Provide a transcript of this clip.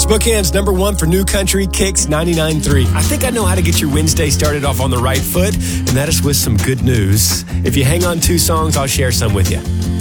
Spokane's number one for new country, Kicks 99.3. I think I know how to get your Wednesday started off on the right foot, and that is with some good news. If you hang on 2 songs, I'll share some with you.